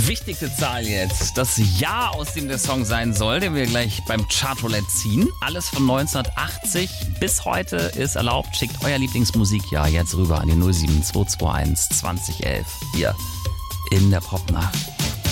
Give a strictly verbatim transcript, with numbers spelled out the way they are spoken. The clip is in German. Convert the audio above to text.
wichtigste Zahl jetzt. Das Jahr, aus dem der Song sein soll, den wir gleich beim Chartroulette ziehen. Alles von neunzehnhundertachtzig bis heute ist erlaubt. Schickt euer Lieblingsmusikjahr jetzt rüber an die null sieben zwei zwei eins zwanzig elf. Hier in der Popnacht.